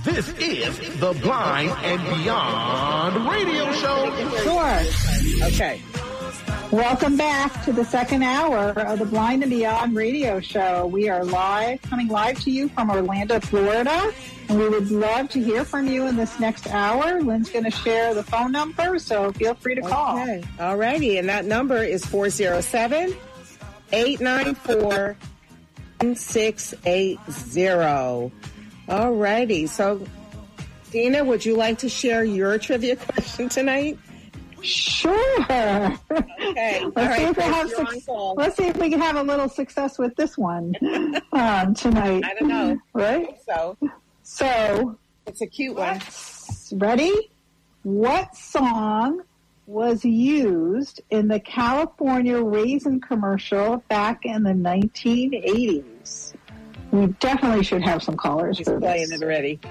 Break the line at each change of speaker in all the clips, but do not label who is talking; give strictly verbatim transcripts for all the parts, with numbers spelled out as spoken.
This is the Blind and Beyond radio show.
Sure. Okay. Welcome back to the second hour of the Blind and Beyond radio show. We are live, coming live to you from Orlando, Florida. And we would love to hear from you in this next hour. Lynn's going to share the phone number, so feel free to call.
Okay. All righty. And that number is four oh seven, eight nine four, one six eight zero. All righty. So, Dina, would you like to share your trivia question tonight?
Sure.
Okay.
Let's,
right,
see if we have su- let's see if we can have a little success with this one um, tonight.
I don't know.
Right?
So,
so
it's a cute one.
Ready? What song was used in the California Raisin commercial back in the nineteen eighties? We definitely should have some callers
He's
for
playing
this.
it already.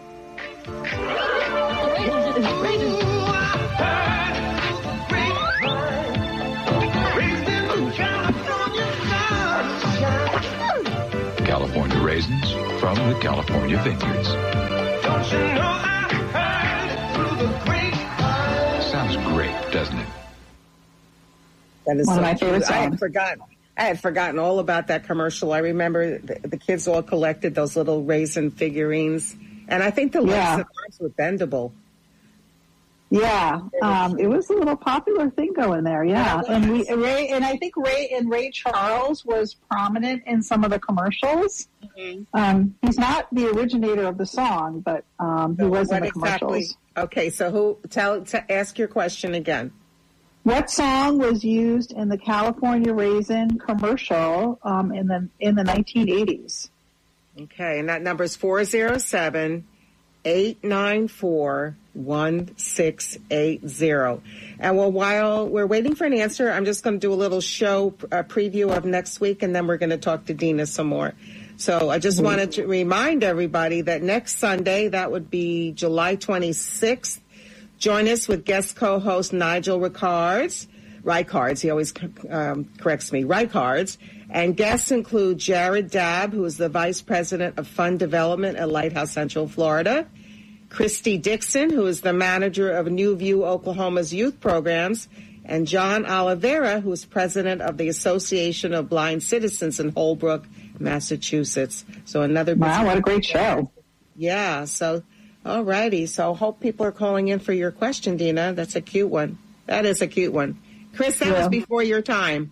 California raisins from the California vineyards.
Don't you know I heard it through the grapevine?
Sounds great, doesn't it?
That is
One
so
of my favorite
cute. I had
songs.
forgotten. I had forgotten all about that commercial. I remember the, the kids all collected those little raisin figurines, and I think the legs
Yeah.
and arms were bendable.
Yeah, um, it was a little popular thing going there. Yeah, and we Ray and I think Ray and Ray Charles was prominent in some of the commercials.
Mm-hmm.
Um, he's not the originator of the song, but um, he
So
was in
what
the commercials.
exactly? Okay, so who? Tell. T- ask your question again.
What song was used in the California Raisin commercial um, in the in the nineteen eighties?
Okay, and that number is four zero seven, eight nine four, one six eight zero. And well, while we're waiting for an answer, I'm just going to do a little show uh, preview of next week, and then we're going to talk to Dina some more. So I just mm-hmm. wanted to remind everybody that next Sunday, that would be July twenty-sixth, join us with guest co-host Nigel Ricards. Ricards, he always um, corrects me, Ricards. And guests include Jared Dabb, who is the Vice President of Fund Development at Lighthouse Central Florida, Christy Dixon, who is the manager of New View, Oklahoma's youth programs, and John Oliveira, who is president of the Association of Blind Citizens in Holbrook, Massachusetts. So another
wow, what a great show!
Yeah. So, all righty. So hope people are calling in for your question, Dina. That's a cute one. That is a cute one, Chris. That yeah. was before your time.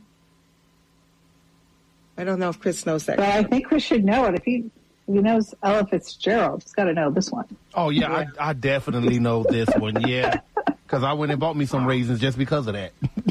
I don't know if Chris knows that.
But I think Chris should know it if he. He knows Ella Fitzgerald. He's got to know this one.
Oh, yeah, yeah. I, I definitely know this one, yeah. Because I went and bought me some raisins just because of that.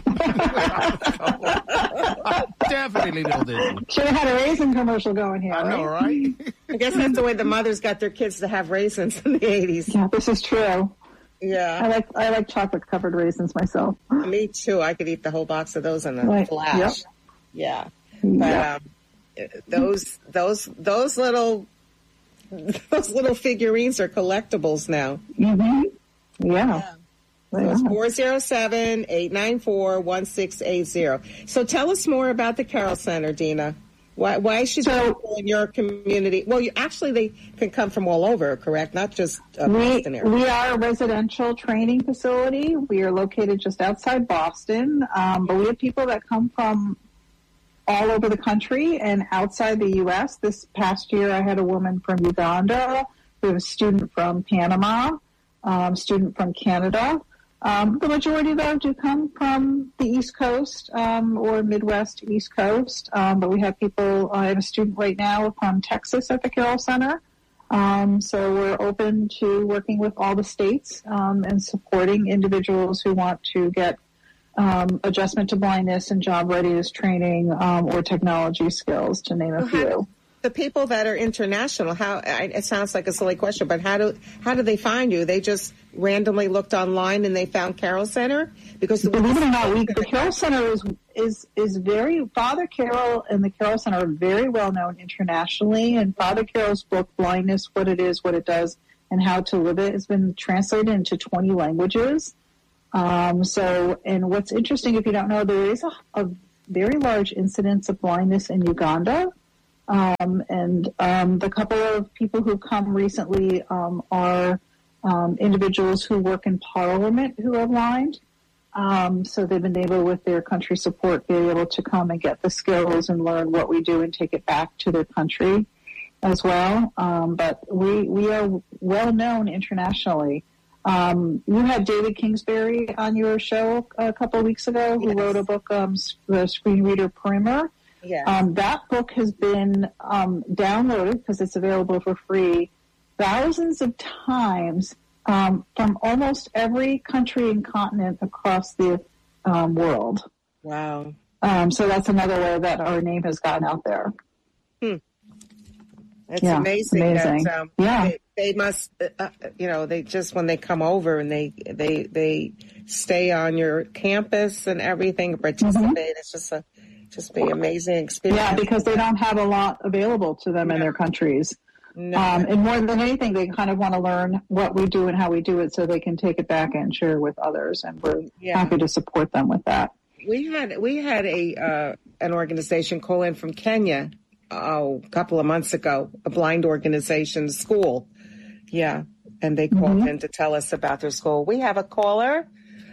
I definitely know this one.
Should have had a raisin commercial going here,
I
right?
know, right?
I guess that's the way the mothers got their kids to have raisins in the eighties.
Yeah, this is true.
Yeah.
I like I like chocolate-covered raisins myself.
Me, too. I could eat the whole box of those in a
right.
flash.
Yep.
Yeah. But,
yep.
um, those those those little those little figurines are collectibles now.
Mm-hmm. Yeah.
yeah. So it's four zero seven, eight nine four, one six eight zero. So tell us more about the Carroll Center, Dina. Why why should
so,
people in your community? Well, you, actually, they can come from all over, correct? Not just uh,
we,
Boston area.
We are a residential training facility. We are located just outside Boston, um, but we have people that come from all over the country and outside the U S. This past year, I had a woman from Uganda. We have a student from Panama, um, student from Canada. Um, the majority of them do come from the East Coast um, or Midwest East Coast, um, but we have people, I have a student right now from Texas at the Carroll Center. Um, so we're open to working with all the states um, and supporting individuals who want to get um, adjustment to blindness and job readiness training um, or technology skills, to name a
well,
few.
How, the people that are international, how it sounds like a silly question, but how do how do they find you? They just randomly looked online and they found Carroll Center? Because the
believe it or not, we, the Carroll Center is is is very Father Carroll and the Carroll Center are very well known internationally. And Father Carroll's book, Blindness: What It Is, What It Does, and How to Live It, has been translated into twenty languages. Um, so, and what's interesting, if you don't know, there is a, a very large incidence of blindness in Uganda. Um, and um, the couple of people who come recently um, are um, individuals who work in Parliament who are blind. Um, so they've been able, with their country support, be able to come and get the skills and learn what we do and take it back to their country as well. Um, but we we are well known internationally. Um, you had David Kingsbury on your show a couple of weeks ago, who yes. wrote a book, um, The Screen Reader Primer. Yes. Um, that book has been um, downloaded, because it's available for free, thousands of times um, from almost every country and continent across the um, world.
Wow.
Um, so that's another way that our name has gotten out there.
Hmm. It's
yeah,
amazing,
amazing.
that um,
yeah.
they, they must, uh, you know, they just, when they come over and they they they stay on your campus and everything, participate, mm-hmm. it's just a just be amazing experience.
Yeah, because they don't have a lot available to them no. in their countries. No. Um, and more than anything, they kind of want to learn what we do and how we do it so they can take it back and share with others. And we're yeah. happy to support them with that.
We had we had a uh, an organization call in from Kenya oh, a couple of months ago, a blind organization school. Yeah, and they called mm-hmm. in to tell us about their school. We have a caller.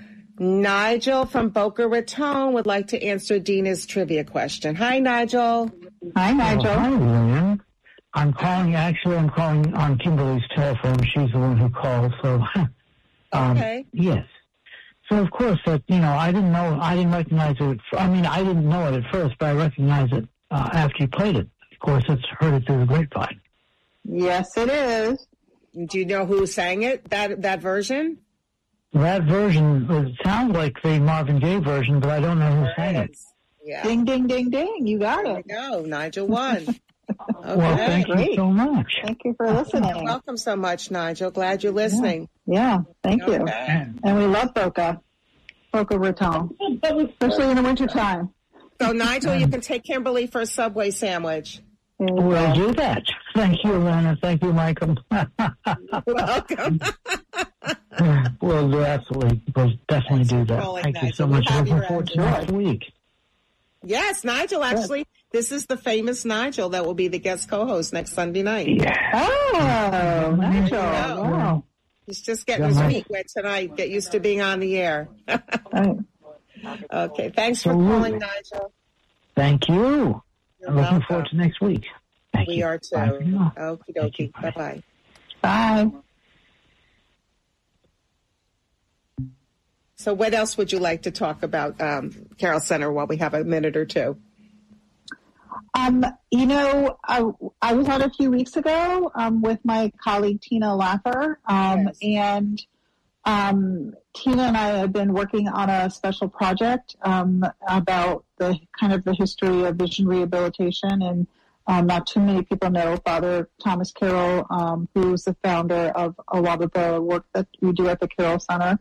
Nigel from Boca Raton would like to answer Dina's trivia question. Hi, Nigel.
Hi, Nigel.
Oh, hi, Lynn. I'm calling, actually, I'm calling on Kimberly's telephone. She's the one who called, so. um,
okay.
Yes. So, of course, that, you know, I didn't know, I didn't recognize it. I mean, I didn't know it at first, but I recognized it uh, after you played it. Of course, it's heard it through the grapevine.
Yes, it is.
Do you know who sang it, that that version?
That version, it sounds like the Marvin Gaye version, but I don't know who sang it.
Yeah.
Ding, ding, ding, ding. You got
there
it.
There you go. Nigel won. Okay.
Well, thank
Great.
you so much.
Thank you for listening.
You're welcome so much, Nigel. Glad you're listening.
Yeah, yeah thank
okay.
you. And we love Boca, Boca Raton, especially in the wintertime.
So, Nigel, you can take Kimberly for a Subway sandwich.
We'll do that. Thank you, Lana. Thank you, Michael.
Welcome.
We'll do, absolutely. We'll definitely do that. Thank
Nigel.
you so much. Looking forward to next week.
Yes, Nigel, actually, this is the famous Nigel that will be the guest co-host next Sunday night.
Yeah.
Oh, Nigel. Wow.
He's just getting his feet wet tonight. Get used to being on the air.
Right.
Okay, thanks for calling, Nigel.
Thank you.
You're
I'm looking
welcome.
forward to next week. Thank
we
you.
are too. Okie dokie. Bye bye.
Bye.
So, what else would you like to talk about, um, Carroll Center, while we have a minute or two?
Um, you know, I, I was on a few weeks ago um, with my colleague Tina Laffer, um, yes. and um, Tina and I have been working on a special project um, about the kind of the history of vision rehabilitation, and um, not too many people know Father Thomas Carroll, um, who is the founder of a lot of the work that we do at the Carroll Center.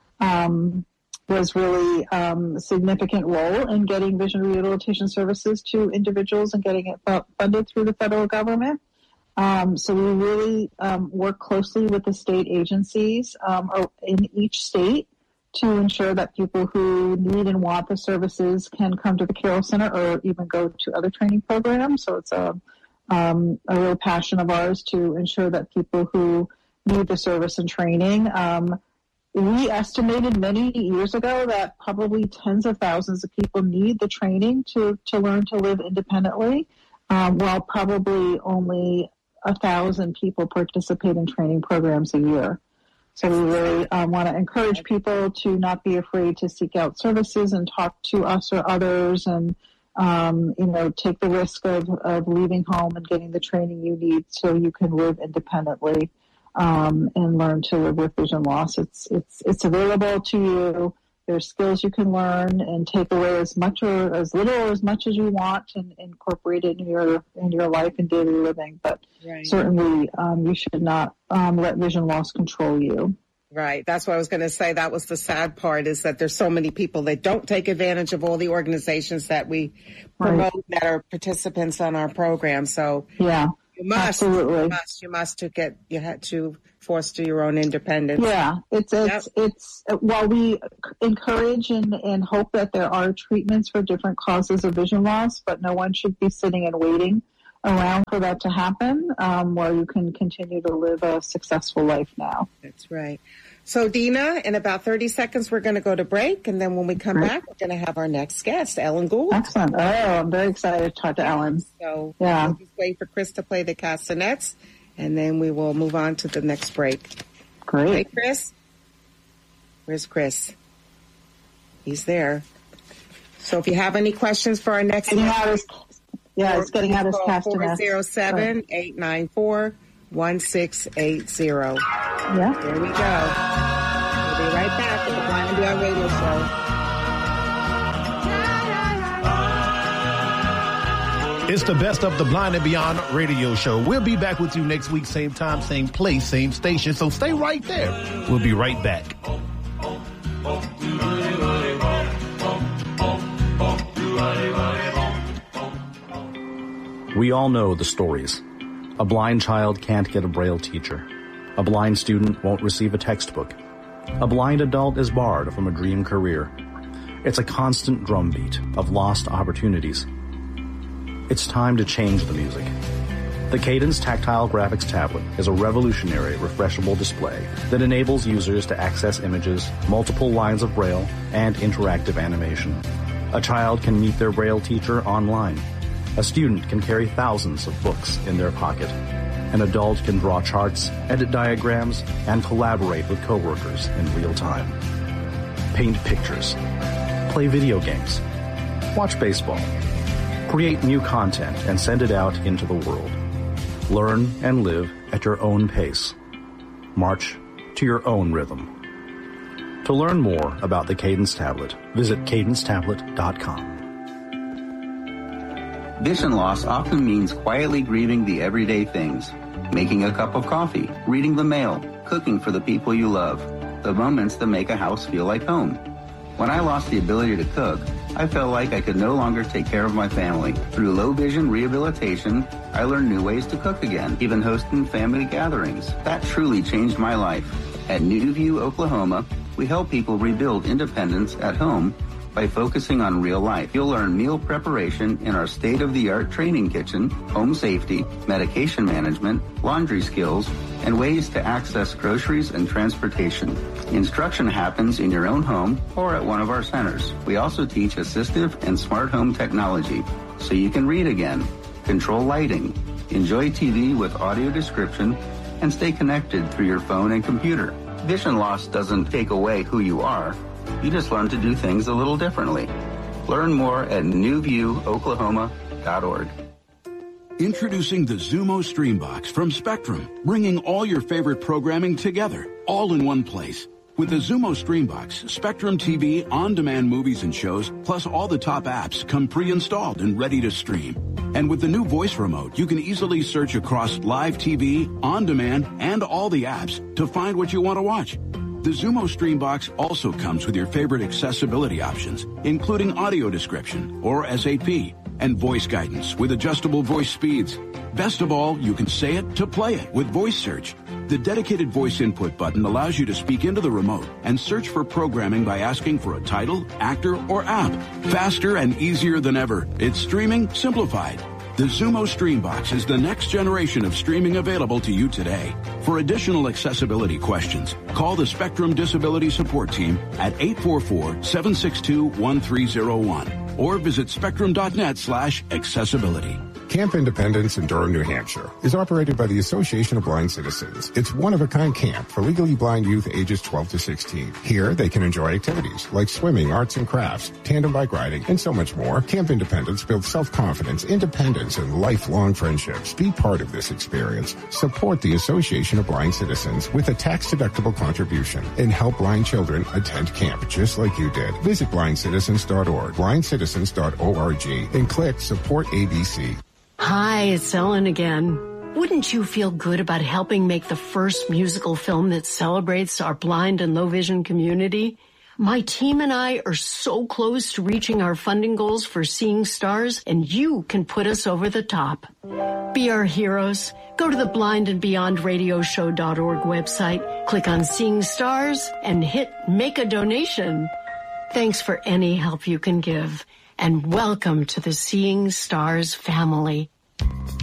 Um, was really um, a significant role in getting vision rehabilitation services to individuals and getting it funded through the federal government. Um, so we really um, work closely with the state agencies um, in each state to ensure that people who need and want the services can come to the Carroll Center or even go to other training programs. So it's a, um, a real passion of ours to ensure that people who need the service and training um, we estimated many years ago that probably tens of thousands of people need the training to, to learn to live independently, um, while probably only a thousand people participate in training programs a year. So we really um, want to encourage people to not be afraid to seek out services and talk to us or others, and um, you know, take the risk of, of leaving home and getting the training you need so you can live independently. Um, and learn to live with vision loss. It's it's it's available to you. There's skills you can learn and take away as much or as little or as much as you want and incorporate it in your in your life and daily living. But right. certainly, um, you should not um, let vision loss control you.
Right. That's what I was going to say. That was the sad part, is that there's so many people that don't take advantage of all the organizations that we promote right. that are participants on our program. So
yeah.
You must,
Absolutely.
you must, you must to get, you had to foster your own independence.
Yeah, it's, it's,
yep.
it's, while we encourage and, and hope that there are treatments for different causes of vision loss, but no one should be sitting and waiting around for that to happen, um, where you can continue to live a successful life now.
That's right. So, Dina, in about thirty seconds, we're going to go to break. And then when we come
Great.
back, we're going to have our next guest, Ellen Gould.
Excellent. Oh, I'm very excited to talk to Ellen.
So
yeah.
we'll just wait for Chris to play the castanets, and then we will move on to the next break.
Great.
Hey, Chris? Where's Chris? He's there. So if you have any questions for our next
getting
guest,
out his, yeah, it's getting out his castanets.
four oh seven, eight nine four, one six eight zero.
Yeah.
There we go. We'll be right back with the Blind and Beyond Radio Show.
It's the Best of the Blind and Beyond Radio Show. We'll be back with you next week, same time, same place, same station. So stay right there. We'll be right back.
We all know the stories. A blind child can't get a Braille teacher. A blind student won't receive a textbook. A blind adult is barred from a dream career. It's a constant drumbeat of lost opportunities. It's time to change the music. The Cadence Tactile Graphics Tablet is a revolutionary refreshable display that enables users to access images, multiple lines of Braille, and interactive animation. A child can meet their Braille teacher online. A student can carry thousands of books in their pocket. An adult can draw charts, edit diagrams, and collaborate with coworkers in real time. Paint pictures. Play video games. Watch baseball. Create new content and send it out into the world. Learn and live at your own pace. March to your own rhythm. To learn more about the Cadence Tablet, visit cadence tablet dot com.
Vision loss often means quietly grieving the everyday things. Making a cup of coffee, reading the mail, cooking for the people you love. The moments that make a house feel like home. When I lost the ability to cook, I felt like I could no longer take care of my family. Through low vision rehabilitation, I learned new ways to cook again, even hosting family gatherings. That truly changed my life. At New View, Oklahoma, we help people rebuild independence at home by focusing on real life. You'll learn meal preparation in our state-of-the-art training kitchen, home safety, medication management, laundry skills, and ways to access groceries and transportation. Instruction happens in your own home or at one of our centers. We also teach assistive and smart home technology, so you can read again, control lighting, enjoy T V with audio description, and stay connected through your phone and computer. Vision loss doesn't take away who you are. You just learn to do things a little differently. Learn more at new view oklahoma dot org.
Introducing the Zumo Streambox from Spectrum, bringing all your favorite programming together, all in one place. With the Zumo Streambox, Spectrum T V on-demand movies and shows, plus all the top apps come pre-installed and ready to stream. And with the new voice remote, you can easily search across live T V, on-demand, and all the apps to find what you want to watch. The Zumo Streambox also comes with your favorite accessibility options, including audio description, or S A P, and voice guidance with adjustable voice speeds. Best of all, you can say it to play it with Voice Search. The dedicated voice input button allows you to speak into the remote and search for programming by asking for a title, actor, or app. Faster and easier than ever. It's streaming simplified. The Zumo Streambox is the next generation of streaming available to you today. For additional accessibility questions, call the Spectrum Disability Support Team at eight four four, seven six two, one three zero one or visit spectrum.net slash accessibility.
Camp Independence in Durham, New Hampshire is operated by the Association of Blind Citizens. It's one-of-a-kind camp for legally blind youth ages twelve to sixteen. Here, they can enjoy activities like swimming, arts and crafts, tandem bike riding, and so much more. Camp Independence builds self-confidence, independence, and lifelong friendships. Be part of this experience. Support the Association of Blind Citizens with a tax-deductible contribution and help blind children attend camp just like you did. Visit blind citizens dot org, blind citizens dot org, and click Support A B C.
Hi, it's Ellen again. Wouldn't you feel good about helping make the first musical film that celebrates our blind and low vision community? My team and I are so close to reaching our funding goals for Seeing Stars, and you can put us over the top. Be our heroes. Go to the blind and beyond radio show dot org website, click on Seeing Stars, and hit Make a Donation. Thanks for any help you can give. And welcome to the Seeing Stars family.